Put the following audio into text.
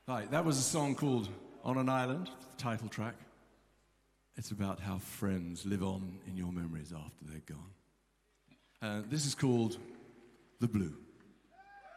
Right, that was a song called On an Island, the title track. It's about how friends live on in your memories after they're gone. This is called The Blue.